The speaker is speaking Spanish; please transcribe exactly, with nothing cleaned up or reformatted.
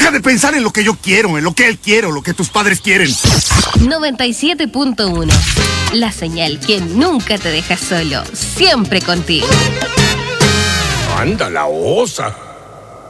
Deja de pensar en lo que yo quiero, en lo que él quiere, o lo que tus padres quieren. noventa y siete punto uno. La señal que nunca te deja solo, siempre contigo. ¡Anda la osa!